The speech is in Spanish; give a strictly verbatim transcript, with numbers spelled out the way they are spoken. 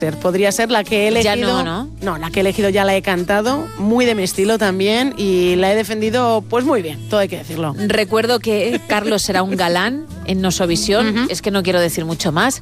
Podría ser la que he elegido. Ya no, ¿no? No, la que he elegido ya la he cantado, muy de mi estilo también, y la he defendido pues muy bien, todo hay que decirlo. Recuerdo que Carlos será un galán en Nosovisión, uh-huh. Es que no quiero decir mucho más.